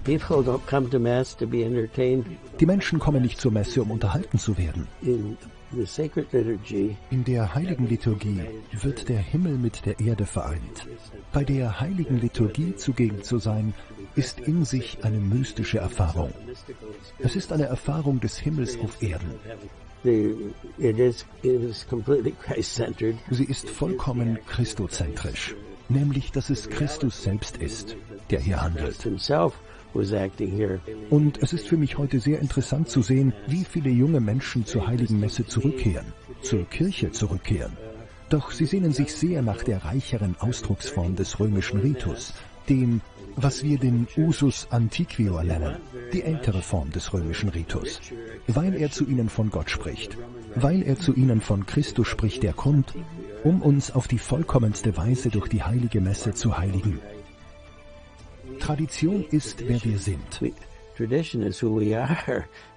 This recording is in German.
People don't come to Mass to be entertained. Die Menschen kommen nicht zur Messe, um unterhalten zu werden. In the sacred liturgy, in der heiligen Liturgie wird der Himmel mit der Erde vereint. Bei der heiligen Liturgie zugegen zu sein, ist in sich eine mystische Erfahrung. Es ist eine Erfahrung des Himmels auf Erden. It is completely Christ-centered. Sie ist vollkommen christozentrisch, nämlich dass es Christus selbst ist, der hier handelt. Und es ist für mich heute sehr interessant zu sehen, wie viele junge Menschen zur Heiligen Messe zurückkehren, zur Kirche zurückkehren. Doch sie sehnen sich sehr nach der reicheren Ausdrucksform des römischen Ritus, dem, was wir den Usus Antiquior nennen, die ältere Form des römischen Ritus, weil er zu ihnen von Gott spricht, weil er zu ihnen von Christus spricht, der kommt, um uns auf die vollkommenste Weise durch die Heilige Messe zu heiligen. Tradition ist, wer wir sind. Tradition is who we are.